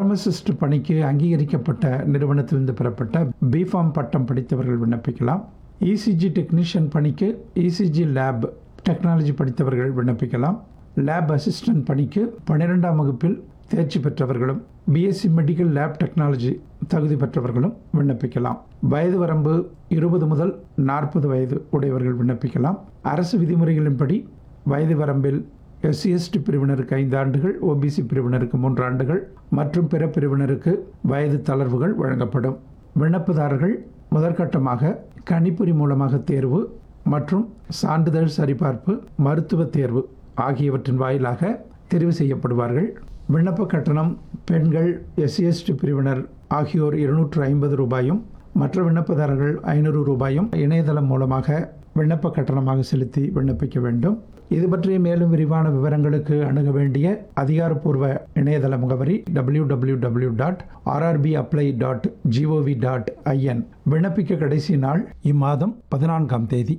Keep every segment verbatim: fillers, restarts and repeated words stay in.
Pharmacist பணிக்கு அங்கீகரிக்கப்பட்ட நிறுவனத்திலிருந்து பெறப்பட்ட பிஃபார்ம் பட்டம் படித்தவர்கள் விண்ணப்பிக்கலாம். இசிஜி டெக்னீஷியன் பணிக்கு இசிஜி லேப் டெக்னாலஜி படித்தவர்கள் விண்ணப்பிக்கலாம். லேப் அசிஸ்டன்ட் பணிக்கு பன்னிரெண்டாம் வகுப்பில் தேர்ச்சி பெற்றவர்களும் பிஎஸ்சி மெடிக்கல் லேப் டெக்னாலஜி தகுதி பெற்றவர்களும் விண்ணப்பிக்கலாம். வயது வரம்பு இருபது முதல் நாற்பது வயது உடையவர்கள் விண்ணப்பிக்கலாம். அரசு விதிமுறைகளின்படி வயது வரம்பில் எஸ்சி எஸ்டி பிரிவினருக்கு ஐந்து ஆண்டுகள், ஓபிசி பிரிவினருக்கு மூன்று ஆண்டுகள் மற்றும் பிற பிரிவினருக்கு வயது தளர்வுகள் வழங்கப்படும். விண்ணப்பதாரர்கள் முதற்கட்டமாக கணிப்பொறி மூலமாக தேர்வு மற்றும் சான்றிதழ் சரிபார்ப்பு, மருத்துவ தேர்வு ஆகியவற்றின் வாயிலாக தெரிவு செய்யப்படுவார்கள். விண்ணப்ப கட்டணம் பெண்கள், எஸ்சி எஸ்டி பிரிவினர் ஆகியோர் இருநூற்று ஐம்பது ரூபாயும் மற்ற விண்ணப்பதாரர்கள் ஐநூறு ரூபாயும் இணையதளம் மூலமாக விண்ணப்ப கட்டணமாக செலுத்தி விண்ணப்பிக்க வேண்டும். இது பற்றிய மேலும் விரிவான விவரங்களுக்கு அணுக வேண்டிய அதிகாரப்பூர்வ இணையதள முகவரி W W W dot RRB apply dot gov dot IN. விண்ணப்பிக்க கடைசி நாள் இம்மாதம் பதினான்காம் தேதி.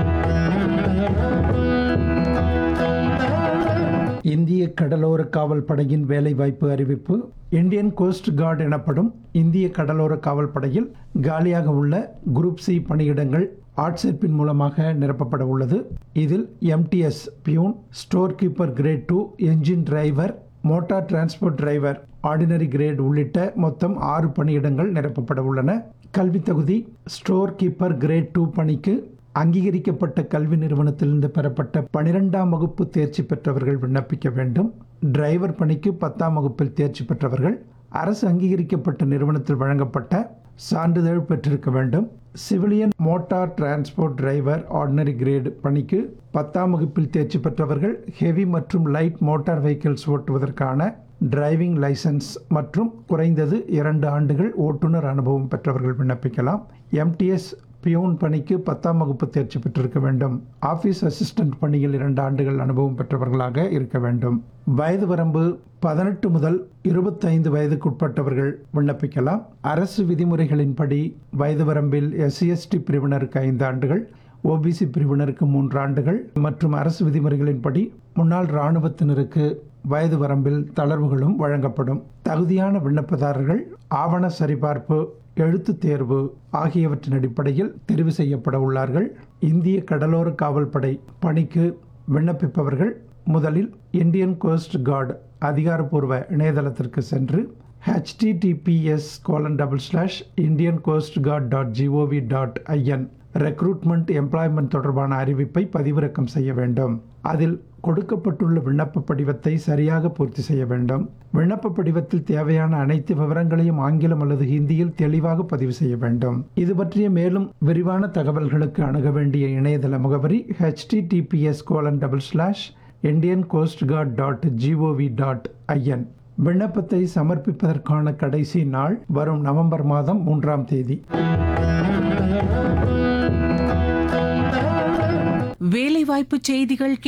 இந்திய கடலோர காவல் படையின் வேலைவாய்ப்பு அறிவிப்பு. இந்தியன் கோஸ்ட் கார்டு எனப்படும் இந்திய கடலோர காவல் படையில் காலியாக உள்ள குரூப் சி பணியிடங்கள் ஆட்சேர்ப்பின் மூலமாக நிரப்பப்பட உள்ளது. இதில் MTS peon, store keeper great two, engine driver, motor transport driver ordinary great உள்ளிட்ட மொத்தம் ஆறு பணியிடங்கள் நிரப்பப்பட உள்ளன. கல்வி தகுதி: ஸ்டோர் கீப்பர் கிரேட் டூ பணிக்கு அங்கீகரிக்கப்பட்ட கல்வி நிறுவனத்திலிருந்து பெறப்பட்ட பனிரெண்டாம் வகுப்பு தேர்ச்சி பெற்றவர்கள் விண்ணப்பிக்க வேண்டும். டிரைவர் பணிக்கு பத்தாம் வகுப்பில் தேர்ச்சி பெற்றவர்கள் அரசு அங்கீகரிக்கப்பட்ட நிறுவனத்தில் வழங்கப்பட்ட சான்றிதழ் பெற்றிருக்க வேண்டும். Civilian motor transport driver ordinary great பணிக்கு பத்தாம் வகுப்பில் தேர்ச்சி பெற்றவர்கள் ஹெவி மற்றும் light motor vehicles ஓட்டுவதற்கான driving licence மற்றும் குறைந்தது இரண்டு ஆண்டுகள் ஓட்டுநர் அனுபவம் பெற்றவர்கள் விண்ணப்பிக்கலாம். எம்டிஎஸ் பியூன் பணிக்கு பத்தாம் வகுப்பு தேர்ச்சி பெற்றிருக்க வேண்டும். ஆபீஸ் அசிஸ்டன்ட் பணியில் இரண்டு ஆண்டுகள் அனுபவம் பெற்றவர்களாக இருக்க வேண்டும். வயது வரம்பு பதினெட்டு முதல் இருபத்தைந்து வயதுக்குட்பட்டவர்கள் விண்ணப்பிக்கலாம். அரசு விதிமுறைகளின்படி வயது வரம்பில் எஸ்சி எஸ்டி பிரிவினருக்கு ஐந்து ஆண்டுகள், ஓபிசி பிரிவினருக்கு மூன்று ஆண்டுகள் மற்றும் அரசு விதிமுறைகளின்படி முன்னாள் இராணுவத்தினருக்கு வயது வரம்பில் தளர்வுகளும் வழங்கப்படும். தகுதியான விண்ணப்பதாரர்கள் ஆவண சரிபார்ப்பு, எழுத்து தேர்வு ஆகியவற்றின் அடிப்படையில் தெரிவு செய்யப்பட உள்ளார்கள். இந்திய கடலோர காவல் படை பணிக்கு விண்ணப்பிப்பவர்கள் முதலில் இந்தியன் கோஸ்ட் கார்டு அதிகாரப்பூர்வ இணையதளத்திற்கு சென்று HTTPS colon double slash Indian cost card dot gov dot IN recruitment employment தொடர்பான அறிவிப்பை பதிவிறக்கம் செய்ய வேண்டும். அதில் கொடுக்கப்பட்டுள்ள விண்ணப்ப படிவத்தை சரியாக பூர்த்தி செய்ய வேண்டும். விண்ணப்ப படிவத்தில் தேவையான அனைத்து விவரங்களையும் ஆங்கிலம் அல்லது ஹிந்தியில் தெளிவாக பதிவு செய்ய வேண்டும். இது பற்றிய மேலும் விரிவான தகவல்களுக்கு அணுக வேண்டிய இணையதள முகவரி HTTPS colon double slash Indian cost card dot gov dot IN. விண்ணப்பத்தை சமர்ப்பிப்பதற்கான கடைசி நாள் வரும் நவம்பர் மாதம் மூன்றாம் தேதி. வேலைவாய்ப்பு செய்திகள்